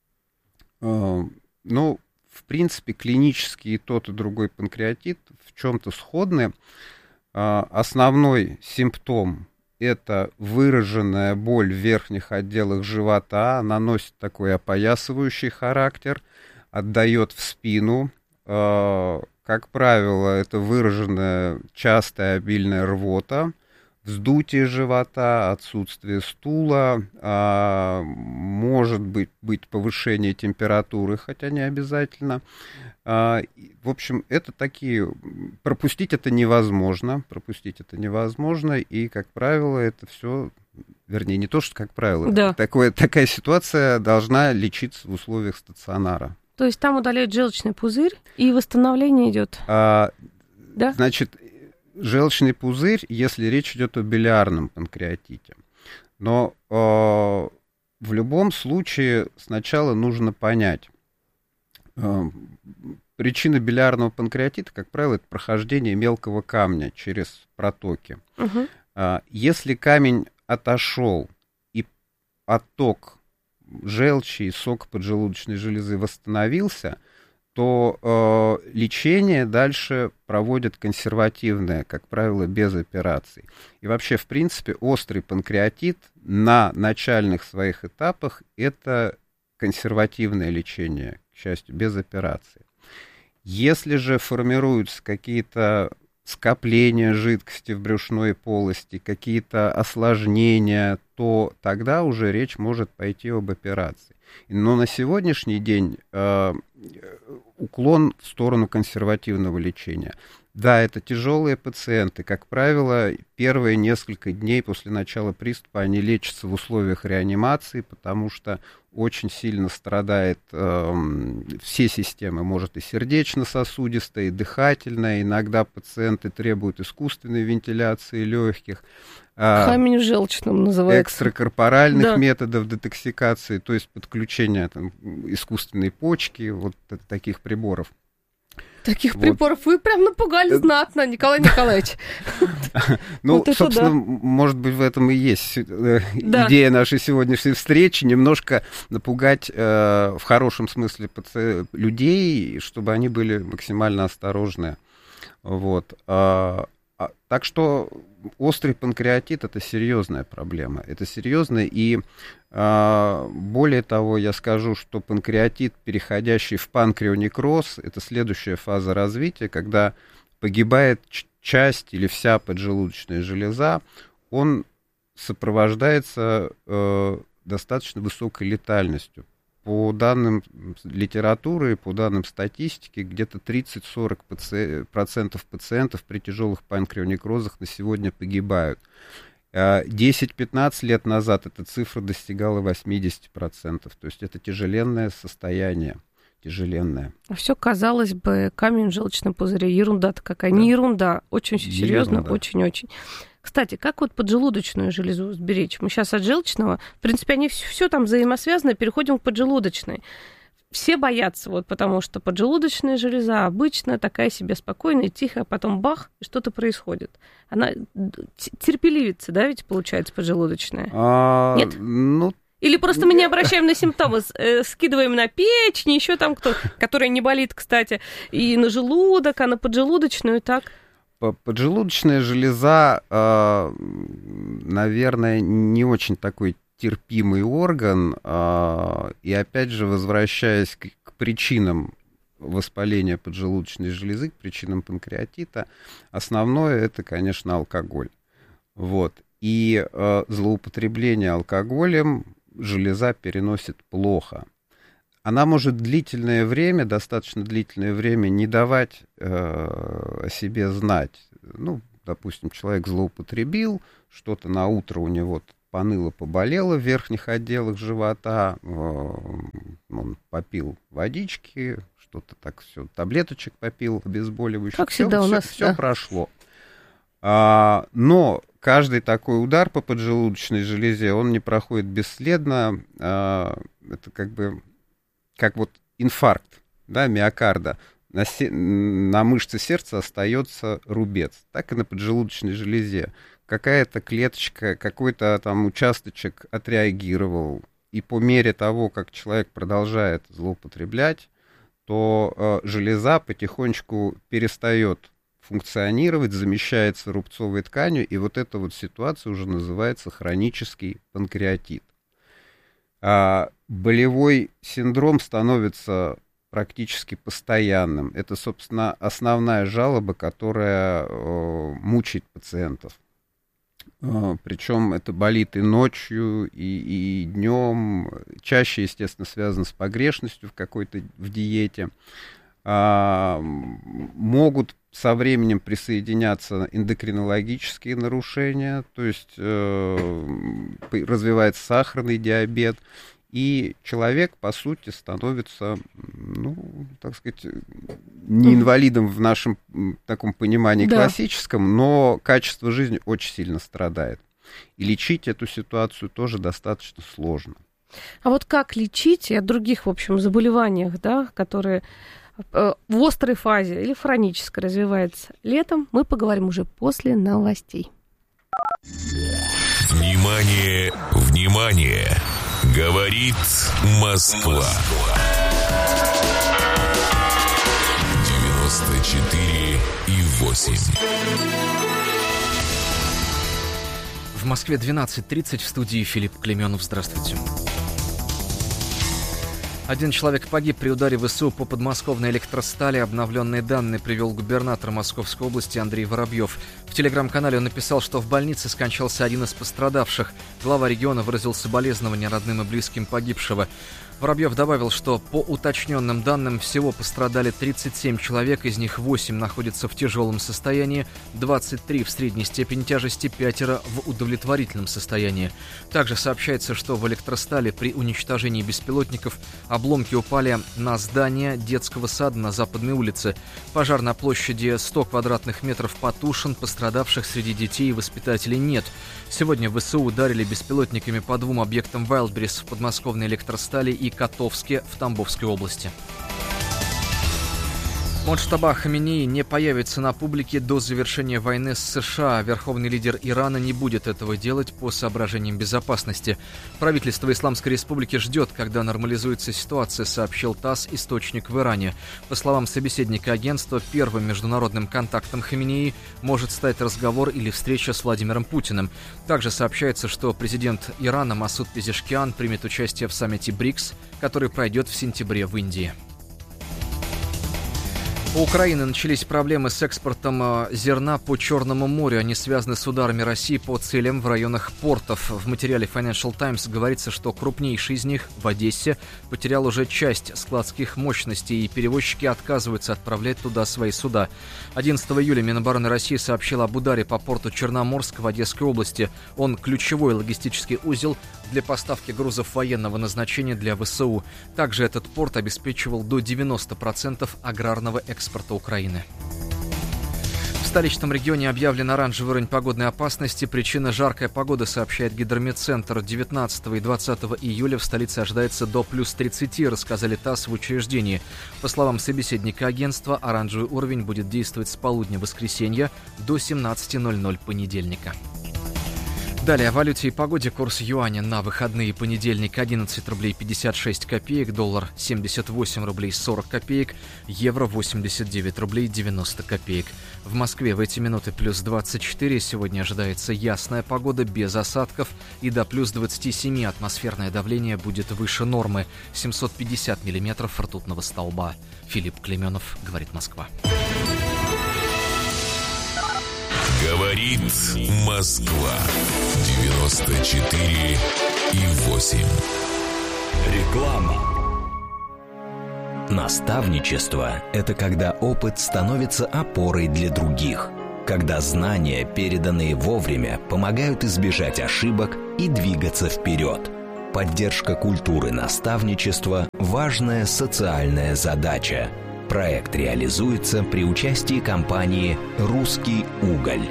А, ну, в принципе, клинически и тот, и другой панкреатит в чем-то сходны. А, основной симптом это выраженная боль в верхних отделах живота, она носит такой опоясывающий характер, отдает в спину. Как правило, это выраженная частая обильная рвота, вздутие живота, отсутствие стула, может быть, быть повышение температуры, хотя не обязательно. В общем, это такие... Пропустить это невозможно, пропустить это невозможно, и, как правило, это все... Вернее, не то, что как правило. Да. Такое, такая ситуация должна лечиться в условиях стационара. То есть там удаляют желчный пузырь, и восстановление идет. А, да? Значит, желчный пузырь, если речь идет о билиарном панкреатите. Но э, в любом случае сначала нужно понять. Э, причина билиарного панкреатита, как правило, это прохождение мелкого камня через протоки. Угу. Э, если камень отошел и отток желчи и сока поджелудочной железы восстановился, то э, лечение дальше проводят консервативное, как правило, без операций. И вообще, в принципе, острый панкреатит на начальных своих этапах — это консервативное лечение, к счастью, без операции. Если же формируются какие-то скопления жидкости в брюшной полости, какие-то осложнения, то тогда уже речь может пойти об операции. Но на сегодняшний день э, уклон в сторону консервативного лечения. Да, это тяжелые пациенты. Как правило, первые несколько дней после начала приступа они лечатся в условиях реанимации, потому что очень сильно страдает э, все системы. Может и сердечно-сосудистая, и дыхательная. Иногда пациенты требуют искусственной вентиляции легких. Камень в желчном называется. Экстракорпоральных да. методов детоксикации, то есть подключения там, искусственной почки, вот таких приборов. Таких вот. Приборов вы прям напугали знатно, Николай Николаевич. Ну, собственно, может быть, в этом и есть идея нашей сегодняшней встречи, немножко напугать в хорошем смысле людей, чтобы они были максимально осторожны. Вот. Так что острый панкреатит — это серьезная проблема. Это серьезно, и а, более того, я скажу, что панкреатит, переходящий в панкреонекроз, это следующая фаза развития, когда погибает часть или вся поджелудочная железа, он сопровождается э, достаточно высокой летальностью. По данным литературы, по данным статистики, где-то тридцать-сорок процентов пациентов при тяжелых панкреонекрозах на сегодня погибают. десять-пятнадцать лет назад эта цифра достигала восемьдесят процентов. То есть это тяжеленное состояние. Тяжеленное. Все, казалось бы, камень в желчном пузыре. Ерунда-то какая. Да. Не ерунда. Очень все серьезно, очень-очень. Кстати, как вот поджелудочную железу сберечь? Мы сейчас от желчного, в принципе, они все, все там взаимосвязаны, переходим к поджелудочной. Все боятся, вот, потому что поджелудочная железа обычно такая себе спокойная, тихая, потом бах, и что-то происходит. Она терпеливица, да, ведь получается поджелудочная? А, Нет? Ну, Или просто мы не обращаем на симптомы, э, скидываем на печень, еще там кто, которая не болит, кстати, и на желудок, а на поджелудочную так? Поджелудочная железа, наверное, не очень такой терпимый орган. И опять же, возвращаясь к причинам воспаления поджелудочной железы, к причинам панкреатита, основное это, конечно, алкоголь. Вот. И злоупотребление алкоголем железа переносит плохо. Она может длительное время, достаточно длительное время не давать э, о себе знать. Ну, допустим, человек злоупотребил, что-то на утро у него поныло, поболело в верхних отделах живота, э, он попил водички, что-то так все, таблеточек попил, обезболивающих. Как всегда все, у нас, все, да? все прошло. А, но каждый такой удар по поджелудочной железе, он не проходит бесследно. А, это как бы... как вот инфаркт, да, миокарда, на, се- на мышце сердца остается рубец, так и на поджелудочной железе. Какая-то клеточка, какой-то там участочек отреагировал, и по мере того, как человек продолжает злоупотреблять, то э, железа потихонечку перестает функционировать, замещается рубцовой тканью, и вот эта вот ситуация уже называется хронический панкреатит. А болевой синдром становится практически постоянным. Это, собственно, основная жалоба, которая э, мучает пациентов. Э, причем это болит и ночью, и, и днем. Чаще, естественно, связано с погрешностью в какой-то в диете. А, могут со временем присоединяться эндокринологические нарушения, то есть э, развивается сахарный диабет, и человек, по сути, становится, ну, так сказать, не инвалидом в нашем таком понимании да. классическом, но качество жизни очень сильно страдает. И лечить эту ситуацию тоже достаточно сложно. А вот как лечить от других, в общем, заболеваниях, да, которые в острой фазе или хронически развивается летом, мы поговорим уже после новостей. Внимание, внимание! Говорит Москва. девяносто четыре и восемь. В Москве двенадцать тридцать, в студии Филипп Клеменов. Здравствуйте. Один человек погиб при ударе ВСУ по подмосковной электростали. Обновленные данные привел губернатор Московской области Андрей Воробьев. В телеграм-канале он написал, что в больнице скончался один из пострадавших. Глава региона выразил соболезнования родным и близким погибшего. Воробьев добавил, что по уточненным данным всего пострадали тридцать семь человек, из них восемь находятся в тяжелом состоянии, двадцать три в средней степени тяжести, пятеро в удовлетворительном состоянии. Также сообщается, что в электростали при уничтожении беспилотников обломки упали на здание детского сада на Западной улице. Пожар на площади сто квадратных метров потушен, пострадавших среди детей и воспитателей нет. Сегодня ВСУ ударили беспилотниками по двум объектам Wildberries в подмосковной электростали и Котовске в Тамбовской области. Муджтаба Хаминеи не появится на публике до завершения войны с США. Верховный лидер Ирана не будет этого делать по соображениям безопасности. Правительство Исламской Республики ждет, когда нормализуется ситуация, сообщил ТАСС, источник в Иране. По словам собеседника агентства, первым международным контактом Хаминеи может стать разговор или встреча с Владимиром Путиным. Также сообщается, что президент Ирана Масуд Пезешкиан примет участие в саммите БРИКС, который пройдет в сентябре в Индии. У Украины начались проблемы с экспортом зерна по Черному морю. Они связаны с ударами России по целям в районах портов. В материале Financial Times говорится, что крупнейший из них в Одессе потерял уже часть складских мощностей, и перевозчики отказываются отправлять туда свои суда. одиннадцатого июля Минобороны России сообщила об ударе по порту Черноморск в Одесской области. Он ключевой логистический узел для поставки грузов военного назначения для ВСУ. Также этот порт обеспечивал до девяноста процентов аграрного экспорта. экспорта Украины. В столичном регионе объявлен оранжевый уровень погодной опасности. Причина — жаркая погода, сообщает Гидрометцентр. девятнадцатого и двадцатого июля в столице ожидается до плюс тридцати, рассказали ТАСС в учреждении. По словам собеседника агентства, оранжевый уровень будет действовать с полудня воскресенья до семнадцати ноль-ноль понедельника. Далее о валюте и погоде. Курс юаня на выходные: понедельник одиннадцать рублей пятьдесят шесть копеек, доллар семьдесят восемь рублей сорок копеек, евро восемьдесят девять рублей девяносто копеек. В Москве в эти минуты плюс двадцать четыре. Сегодня ожидается ясная погода без осадков и до плюс двадцать семь. Атмосферное давление будет выше нормы. семьсот пятьдесят миллиметров ртутного столба. Филипп Клеменов, говорит Москва. Говорит Москва. девяносто четыре и восемь. Реклама. Наставничество – это когда опыт становится опорой для других, когда знания, переданные вовремя, помогают избежать ошибок и двигаться вперед. Поддержка культуры наставничества – важная социальная задача. Проект реализуется при участии компании «Русский уголь».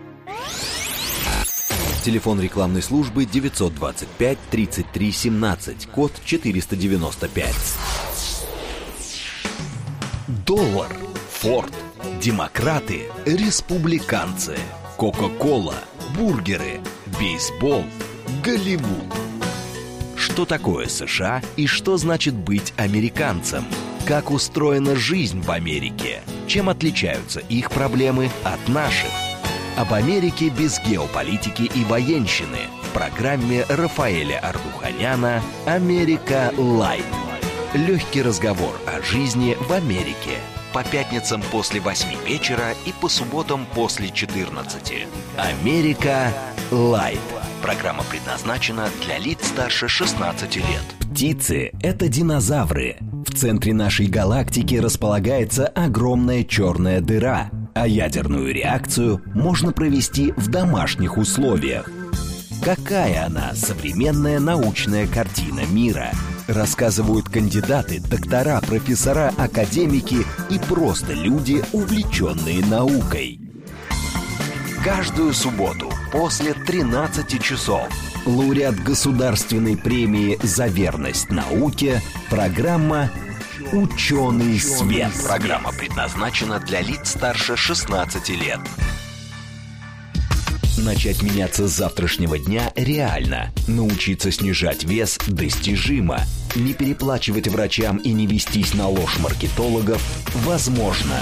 Телефон рекламной службы девятьсот двадцать пять тридцать три семнадцать, код четыреста девяносто пять. Доллар, Форд, демократы, республиканцы, Кока-кола, бургеры, бейсбол, Голливуд. Что такое США и что значит быть американцем? Как устроена жизнь в Америке? Чем отличаются их проблемы от наших? Об Америке без геополитики и военщины в программе Рафаэля Ардуханяна «Америка Лайт». Легкий разговор о жизни в Америке. По пятницам после восьми вечера и по субботам после четырнадцати. «Америка Лайт». Программа предназначена для лиц старше шестнадцати лет. Птицы – это динозавры. В центре нашей галактики располагается огромная черная дыра, а ядерную реакцию можно провести в домашних условиях. Какая она современная научная картина мира? Рассказывают кандидаты, доктора, профессора, академики и просто люди, увлеченные наукой. Каждую субботу после тринадцати часов лауреат государственной премии «За верность науке» программа «Ученый свет». Программа предназначена для лиц старше шестнадцати лет. Начать меняться с завтрашнего дня реально. Научиться снижать вес достижимо. Не переплачивать врачам и не вестись на ложь маркетологов возможно.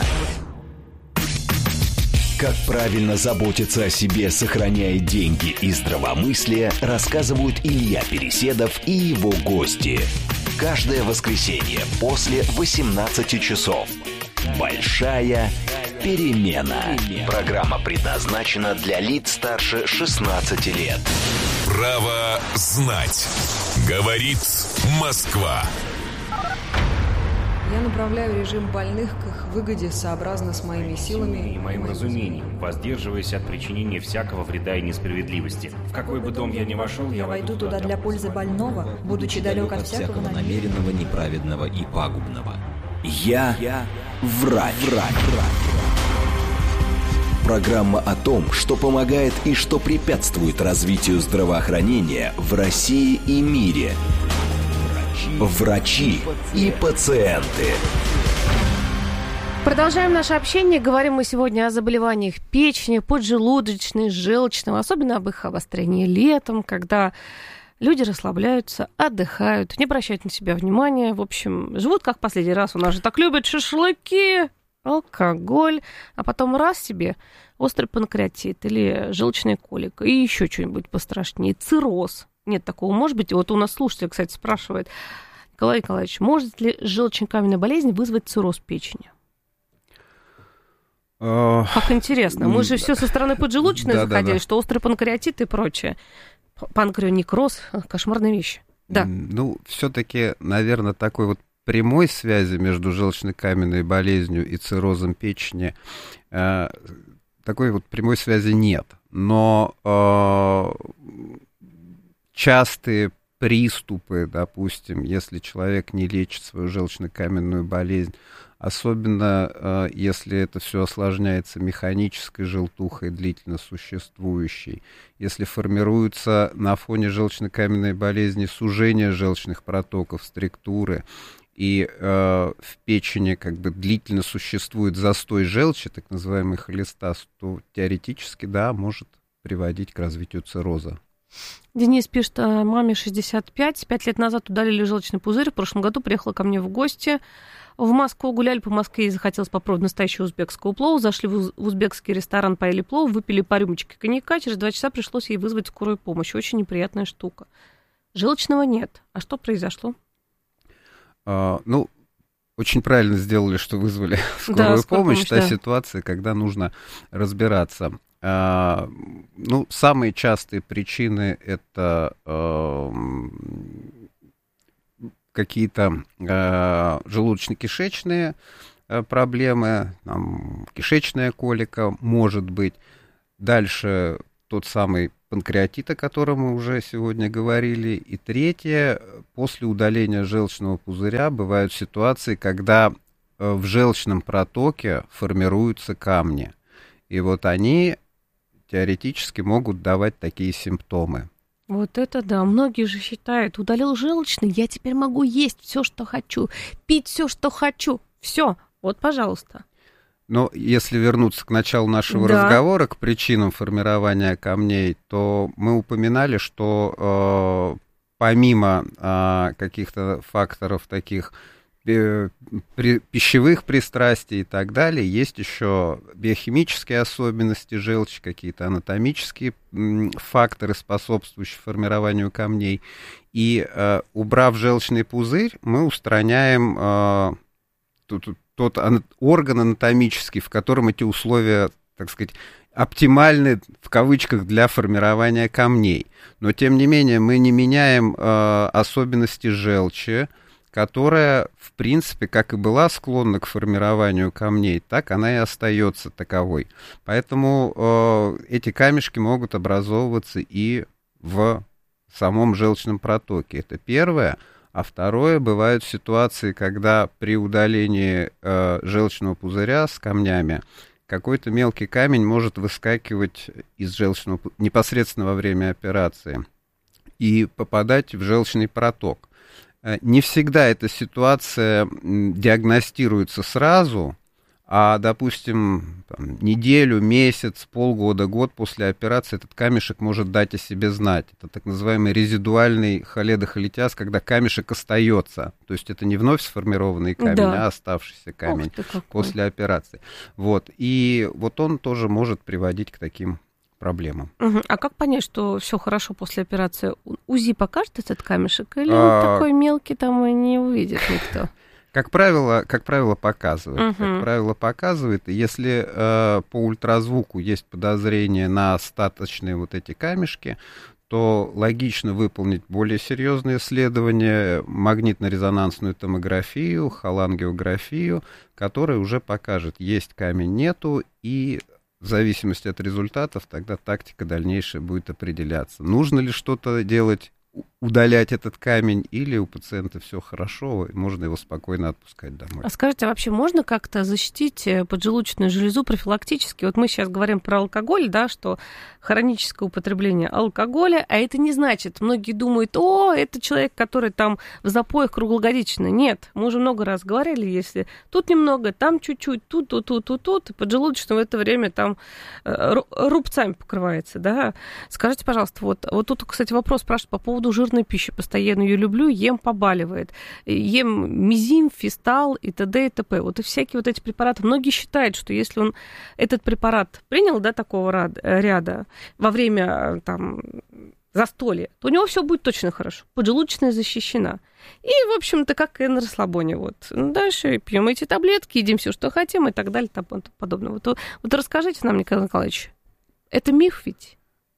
Как правильно заботиться о себе, сохраняя деньги и здравомыслие, рассказывают Илья Переседов и его гости. Каждое воскресенье после восемнадцати часов. Большая перемена. Программа предназначена для лиц старше шестнадцати лет. Право знать. Говорит Москва. Я направляю режим больных к их выгоде сообразно с моими силами и моим разумением, воздерживаясь от причинения всякого вреда и несправедливости. В какой бы дом я ни вошел, я войду туда для пользы больного, будучи далек от всякого намеренного, неправедного и пагубного. Я, Я врач. врач. Программа о том, что помогает и что препятствует развитию здравоохранения в России и мире. Врачи и пациенты. Продолжаем наше общение. Говорим мы сегодня о заболеваниях печени, поджелудочной, желчного, особенно об их обострении летом, когда люди расслабляются, отдыхают, не обращают на себя внимания. В общем, живут как последний раз. У нас же так любят шашлыки, алкоголь, а потом раз себе острый панкреатит или желчная колика и еще что-нибудь пострашнее, цирроз. Нет такого, может быть. Вот у нас слушатель, кстати, спрашивает: Николай Николаевич, может ли желчно-каменная болезнь вызвать цирроз печени? Как интересно. Мы же все со стороны поджелудочной да, заходили, да, да. что острый панкреатит и прочее. Панкреонекроз — кошмарная вещь. Да. Ну, все-таки, наверное, такой вот прямой связи между желчно-каменной болезнью и циррозом печени, э, такой вот прямой связи нет. Но э, частые приступы, допустим, если человек не лечит свою желчно-каменную болезнь, особенно э, если это все осложняется механической желтухой, длительно существующей, если формируется на фоне желчно-каменной болезни сужение желчных протоков, структуры, и э, в печени как бы длительно существует застой желчи, так называемый холестаз, то теоретически, да, может приводить к развитию цирроза Денис пишет, маме шестьдесят пять, пять лет назад удалили желчный пузырь, в прошлом году приехала ко мне в гости. В Москву гуляли по Москве и захотелось попробовать настоящего узбекского плова. Зашли в узбекский ресторан, поели плов, выпили по рюмочке коньяка. Через два часа пришлось ей вызвать скорую помощь. Очень неприятная штука. Желчного нет. А что произошло? А, ну, очень правильно сделали, что вызвали скорую да, помощь. помощь Та да. ситуация, когда нужно разбираться. А, ну, самые частые причины — это а, какие-то а, желудочно-кишечные а, проблемы, там, кишечная колика может быть. Дальше тот самый панкреатит, о котором мы уже сегодня говорили. И третье, после удаления желчного пузыря бывают ситуации, когда в желчном протоке формируются камни. И вот они теоретически могут давать такие симптомы. Вот это да. Многие же считают, удалил желчный, я теперь могу есть все, что хочу, пить все, что хочу. Все, вот, пожалуйста. Но если вернуться к началу нашего да. разговора, к причинам формирования камней, то мы упоминали, что э, помимо э, каких-то факторов таких э, при, пищевых пристрастий и так далее, есть еще биохимические особенности желчи, какие-то анатомические м, факторы, способствующие формированию камней. И э, убрав желчный пузырь, мы устраняем э, тут, тот орган анатомический, в котором эти условия, так сказать, оптимальны, в кавычках, для формирования камней. Но, тем не менее, мы не меняем э, особенности желчи, которая, в принципе, как и была склонна к формированию камней, так она и остается таковой. Поэтому э, эти камешки могут образовываться и в самом желчном протоке. Это первое. А второе, бывают ситуации, когда при удалении э, желчного пузыря с камнями какой-то мелкий камень может выскакивать из желчного непосредственно во время операции и попадать в желчный проток. Э, не всегда эта ситуация диагностируется сразу, а, допустим, там, неделю, месяц, полгода, год после операции этот камешек может дать о себе знать. Это так называемый резидуальный холедохолитиаз, когда камешек остается. То есть это не вновь сформированный камень, да. а оставшийся камень после операции. Вот. И вот он тоже может приводить к таким проблемам. Угу. А как понять, что все хорошо после операции? УЗИ покажет этот камешек или а... он такой мелкий там и не увидит никто? Как правило, как правило, показывает. Uh-huh. Как правило, показывает. Если э, по ультразвуку есть подозрение на остаточные вот эти камешки, то логично выполнить более серьезные исследования, магнитно-резонансную томографию, холангиографию, которая уже покажет, есть камень, нету, и в зависимости от результатов тогда тактика дальнейшая будет определяться. Нужно ли что-то делать, удалять этот камень, или у пациента все хорошо, и можно его спокойно отпускать домой. А скажите, а вообще можно как-то защитить поджелудочную железу профилактически? Вот мы сейчас говорим про алкоголь, да, что хроническое употребление алкоголя, а это не значит, многие думают, о, это человек, который там в запоях круглогодично. Нет, мы уже много раз говорили, если тут немного, там чуть-чуть, тут, тут, тут, тут, тут, и поджелудочная в это время там рубцами покрывается, да. Скажите, пожалуйста, вот, вот тут, кстати, вопрос спрашивают по поводу жирной пищи. Постоянно ее люблю, ем, побаливает. Ем мизим, фистал и т.д. и т.п. Вот и всякие вот эти препараты. Многие считают, что если он этот препарат принял, да, такого ряда во время там застолья, то у него все будет точно хорошо. Поджелудочная защищена. И, в общем-то, как и на расслабоне. Вот. Дальше пьем эти таблетки, едим все, что хотим, и так далее, и тому подобное. Вот, вот расскажите нам, Николай Николаевич, это миф ведь?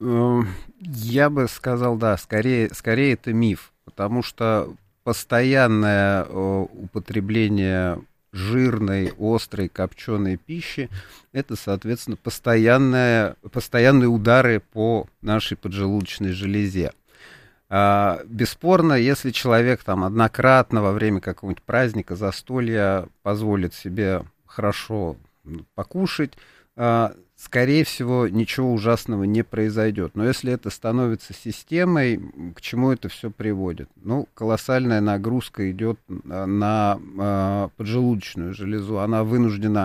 Я бы сказал, да, скорее, скорее это миф, потому что постоянное употребление жирной, острой, копченой пищи — это, соответственно, постоянные, постоянные удары по нашей поджелудочной железе. Бесспорно, если человек там однократно во время какого-нибудь праздника, застолья позволит себе хорошо покушать, скорее всего, ничего ужасного не произойдет. Но если это становится системой, к чему это все приводит? Ну, колоссальная нагрузка идет на э, поджелудочную железу. Она вынуждена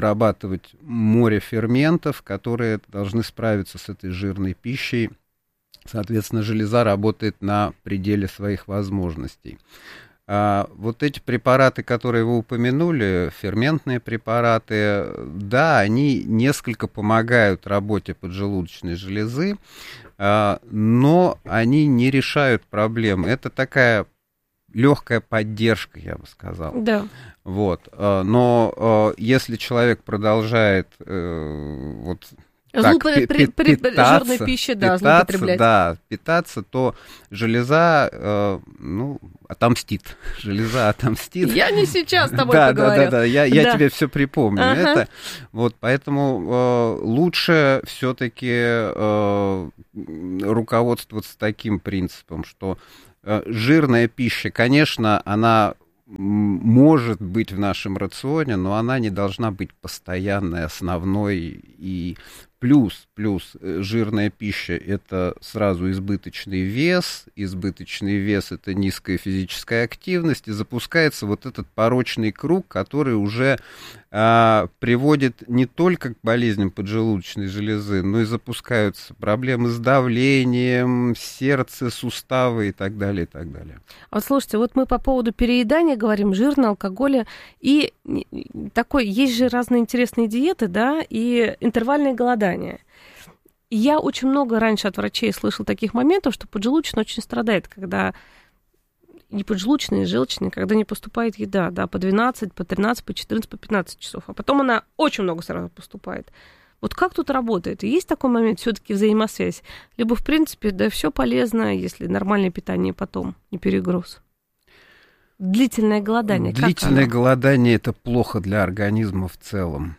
вырабатывать море ферментов, которые должны справиться с этой жирной пищей Соответственно, железа работает на пределе своих возможностей. А вот эти препараты, которые вы упомянули, ферментные препараты, да, они несколько помогают работе поджелудочной железы, а, но они не решают проблем. Это такая легкая поддержка, я бы сказал. Да. Вот. Но если человек продолжает вот так, при, при, при, питаться, жирной пище, да, питаться, злоупотреблять. Да, питаться, то железа, ну, отомстит. Железа отомстит. Я не сейчас с тобой да, поговорю. Да, да, да, я, я да. тебе все припомню. Ага. Это, вот, поэтому э, лучше все-таки э, руководствоваться таким принципом, что э, жирная пища, конечно, она может быть в нашем рационе, но она не должна быть постоянной, основной. И плюс, плюс жирная пища — это сразу избыточный вес, избыточный вес — это низкая физическая активность, и запускается вот этот порочный круг, который уже а, приводит не только к болезням поджелудочной железы, но и запускаются проблемы с давлением, сердце, суставы и так далее, и так далее. Вот слушайте, вот мы по поводу переедания говорим, жирного, алкоголя, и такой, есть же разные интересные диеты, да, и интервальное голодание. И я очень много раньше от врачей слышала таких моментов, что поджелудочная очень страдает, когда не поджелудочная, и желчная, когда не поступает еда, да, по двенадцать, по тринадцать, по четырнадцать, по пятнадцать часов, а потом она очень много сразу поступает. Вот как тут работает? И есть такой момент, все-таки взаимосвязь? Либо, в принципе, да, все полезно, если нормальное питание потом, не перегруз. Длительное голодание. Длительное голодание — это плохо для организма в целом.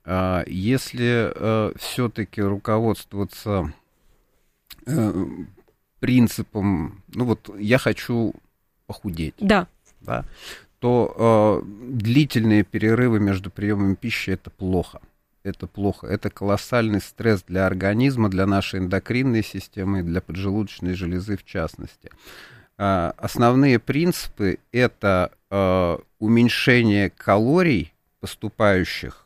Если э, все-таки руководствоваться э, принципом, ну вот я хочу похудеть, да. Да, то э, длительные перерывы между приемами пищи — это плохо. Это плохо. Это колоссальный стресс для организма, для нашей эндокринной системы и для поджелудочной железы в частности. Э, основные принципы — это э, уменьшение калорий, поступающих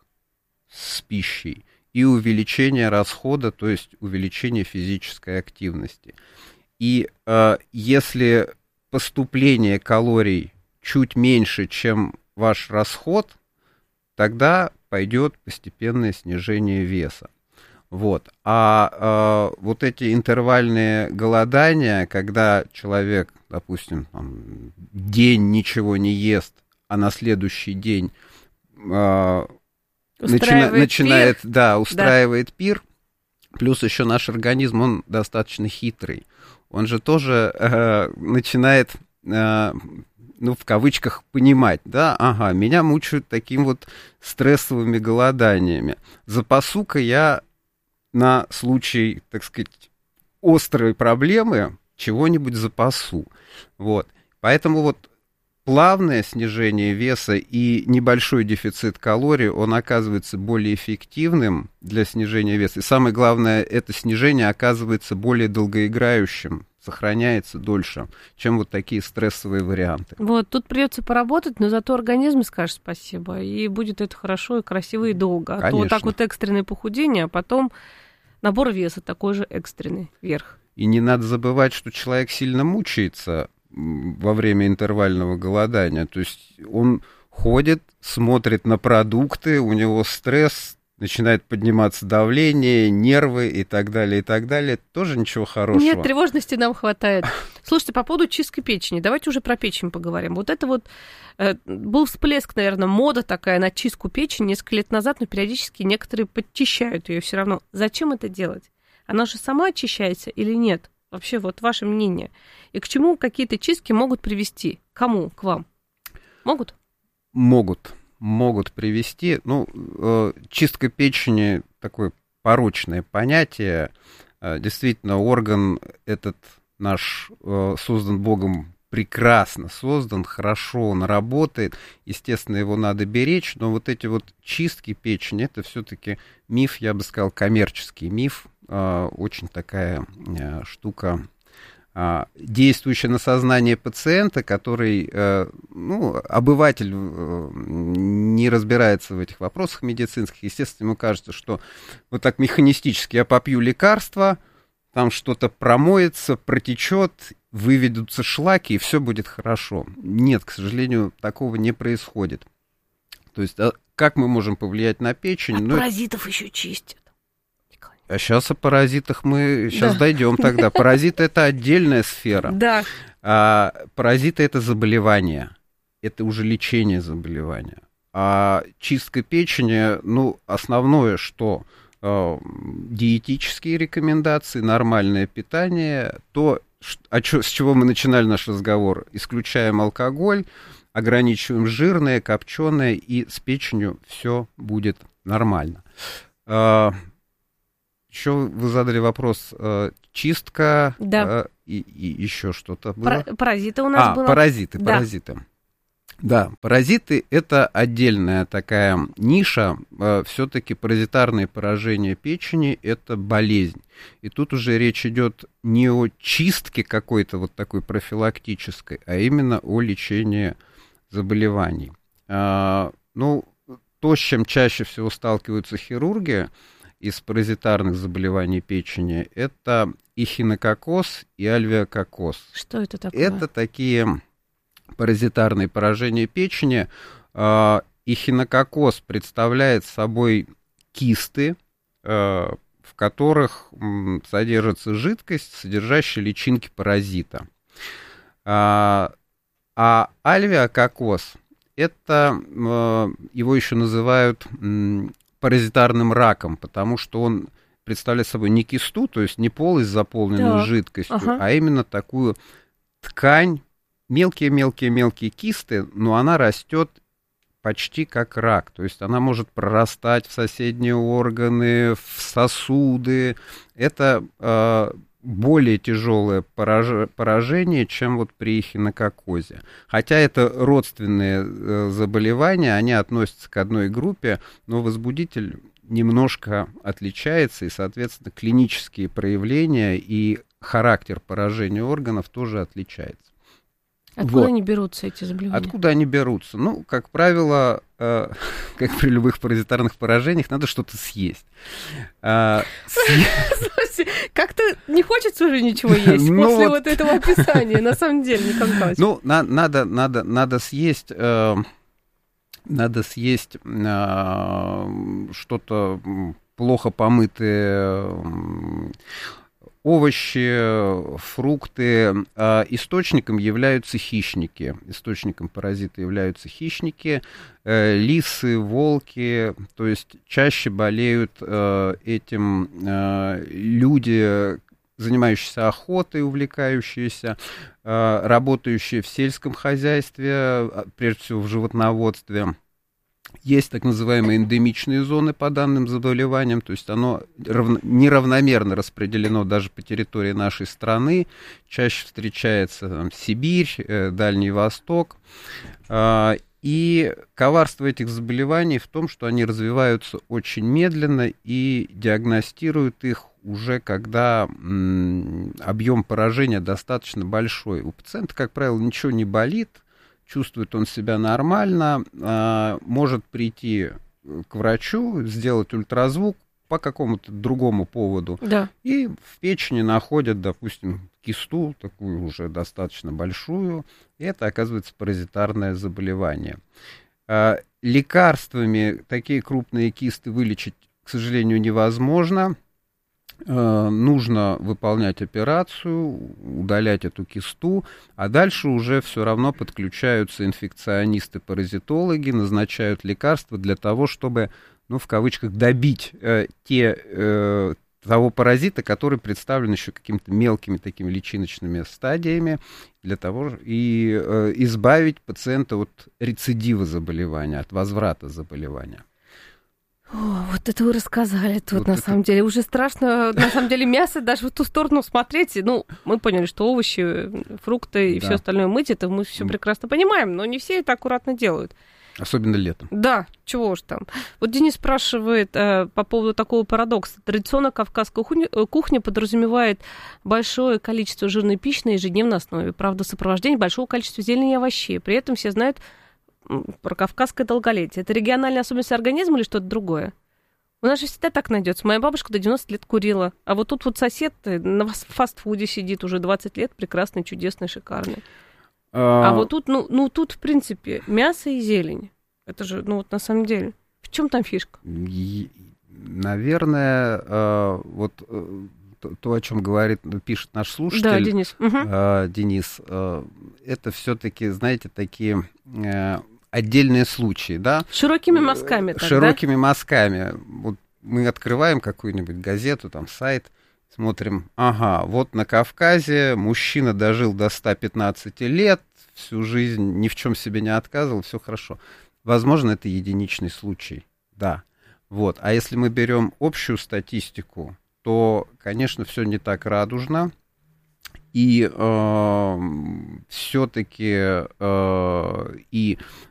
с пищей, и увеличение расхода, то есть увеличение физической активности. И э, если поступление калорий чуть меньше, чем ваш расход, тогда пойдет постепенное снижение веса. Вот. А э, вот эти интервальные голодания, когда человек, допустим, там, день ничего не ест, а на следующий день э, Начина, начинает, пир. Да, устраивает да. пир. Плюс еще наш организм, он достаточно хитрый. Он же тоже э, начинает, э, ну, в кавычках, понимать, да, ага, меня мучают такими вот стрессовыми голоданиями. Запасу-ка я на случай, так сказать, острой проблемы чего-нибудь запасу. Вот. Поэтому вот плавное снижение веса и небольшой дефицит калорий, он оказывается более эффективным для снижения веса. И самое главное, это снижение оказывается более долгоиграющим, сохраняется дольше, чем вот такие стрессовые варианты. Вот, тут придется поработать, но зато организм скажет спасибо, и будет это хорошо и красиво и долго. А Конечно. То вот так вот экстренное похудение, а потом набор веса такой же экстренный вверх. И не надо забывать, что человек сильно мучается во время интервального голодания. То есть он ходит, смотрит на продукты, у него стресс, начинает подниматься давление, нервы и так далее, и так далее. Тоже ничего хорошего. Нет, тревожности нам хватает. Слушайте, по поводу чистки печени, давайте уже про печень поговорим. Вот это вот э, был всплеск, наверное, мода такая на чистку печени несколько лет назад, но периодически некоторые подчищают ее все равно. Зачем это делать? Она же сама очищается или нет? Вообще, вот ваше мнение. И к чему какие-то чистки могут привести? Кому? К вам? Могут? Могут. Могут привести. Ну, э, чистка печени — такое порочное понятие. Э, действительно, орган этот наш э, создан Богом, прекрасно создан, хорошо он работает. Естественно, его надо беречь. Но вот эти вот чистки печени — это все-таки миф, я бы сказал, коммерческий миф. Очень такая штука, действующая на сознание пациента, который, ну, обыватель не разбирается в этих вопросах медицинских. Естественно, ему кажется, что вот так механистически я попью лекарства, там что-то промоется, протечет, выведутся шлаки, и все будет хорошо. Нет, к сожалению, такого не происходит. То есть, а как мы можем повлиять на печень? От ну, паразитов еще чистят. А сейчас о паразитах мы сейчас Да. дойдем тогда. Паразиты — это отдельная сфера. Да. А паразиты — это заболевание. Это уже лечение заболевания. А чистка печени, ну, основное, что э, диетические рекомендации, нормальное питание, то, а чё, с чего мы начинали наш разговор, исключаем алкоголь, ограничиваем жирное, копченое, и с печенью все будет нормально. Э, еще вы задали вопрос, э, чистка, да. э, и, и еще что-то было. Пар- паразиты у нас а, было. паразиты, да. паразиты. Да, паразиты — это отдельная такая ниша. Э, все-таки паразитарные поражения печени — это болезнь. И тут уже речь идет не о чистке какой-то вот такой профилактической, а именно о лечении заболеваний. Э, ну, то, с чем чаще всего сталкиваются хирурги из паразитарных заболеваний печени, это эхинококоз и альвеококоз. Что это такое? Это такие паразитарные поражения печени. Эхинококоз представляет собой кисты, в которых содержится жидкость, содержащая личинки паразита. А альвеококоз — это, его еще называют паразитарным раком, потому что он представляет собой не кисту, то есть не полость, заполненную так. жидкостью, ага. а именно такую ткань, мелкие-мелкие-мелкие кисты, но она растет почти как рак, то есть она может прорастать в соседние органы, в сосуды. Это э, более тяжелое пораж... поражение, чем вот при эхинококозе. Хотя это родственные э, заболевания, они относятся к одной группе, но возбудитель немножко отличается, и, соответственно, клинические проявления и характер поражения органов тоже отличается. Откуда вот. они берутся, эти заболевания? Откуда они берутся? Ну, как правило, э, как при любых паразитарных поражениях, надо что-то съесть. А, Слушайте, как-то не хочется уже ничего есть Ну после вот. вот этого описания, на самом деле, Николай Николаевич. Ну, на- надо, надо, надо съесть... э, надо съесть э, что-то м, плохо помытые м, овощи, фрукты. А источником являются хищники. Источником паразита являются хищники, э, лисы, волки. То есть чаще болеют э, этим э, люди, занимающиеся охотой, увлекающиеся, э, работающие в сельском хозяйстве, прежде всего в животноводстве. Есть так называемые эндемичные зоны по данным заболеваниям, то есть оно равно, неравномерно распределено даже по территории нашей страны. Чаще встречается там, Сибирь, э, Дальний Восток. Э, и коварство этих заболеваний в том, что они развиваются очень медленно и диагностируют их уже когда м, объем поражения достаточно большой. У пациента, как правило, ничего не болит, чувствует он себя нормально, а, может прийти к врачу, сделать ультразвук по какому-то другому поводу, да. и в печени находят, допустим, кисту, такую уже достаточно большую, и это, оказывается, паразитарное заболевание. А, лекарствами такие крупные кисты вылечить, к сожалению, невозможно. Нужно выполнять операцию, удалять эту кисту, а дальше уже все равно подключаются инфекционисты-паразитологи, назначают лекарства для того, чтобы, ну, в кавычках, добить э, те, э, того паразита, который представлен еще какими-то мелкими такими личиночными стадиями, для того и э, избавить пациента от рецидива заболевания, от возврата заболевания. О, вот это вы рассказали тут, Вот на это... самом деле. Уже страшно, на самом деле, мясо даже в ту сторону смотреть. Ну, мы поняли, что овощи, фрукты и Да. все остальное мыть, это мы все прекрасно понимаем, но не все это аккуратно делают. Особенно летом. Да, чего уж там. Вот Денис спрашивает э, по поводу такого парадокса. Традиционно кавказская кухня, кухня подразумевает большое количество жирной пищи на ежедневной основе. Правда, сопровождение большого количества зелени и овощей. При этом все знают про кавказское долголетие. Это региональная особенность организма или что-то другое? У нас же всегда так найдется. Моя бабушка до девяноста лет курила, а вот тут вот сосед на фастфуде сидит уже двадцать лет, прекрасный, чудесный, шикарный. А, а вот тут, ну, ну, тут, в принципе, мясо и зелень. Это же, ну, вот на самом деле. В чем там фишка? Наверное, э, вот э, то, то, о чем говорит, пишет наш слушатель. Да, Денис. Угу. Э, Денис, э, это все-таки, знаете, такие э, отдельные случаи, да? Широкими мазками. Так, Широкими да? мазками. Вот мы открываем какую-нибудь газету, там, сайт, смотрим, ага, вот на Кавказе мужчина дожил до ста пятнадцати лет, всю жизнь ни в чем себе не отказывал, все хорошо. Возможно, это единичный случай, да. Вот. А если мы берем общую статистику, то, конечно, все не так радужно. И э, все-таки э, и